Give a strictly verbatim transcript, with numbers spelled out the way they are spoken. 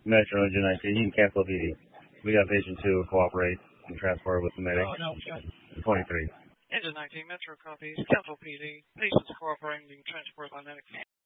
Metro Engine nineteen, you can cancel P D. We got patient two cooperate and transport with the medic. Oh, no. twenty-three. Engine nineteen, Metro copies. Cancel P D. Patients cooperating, transport by medic.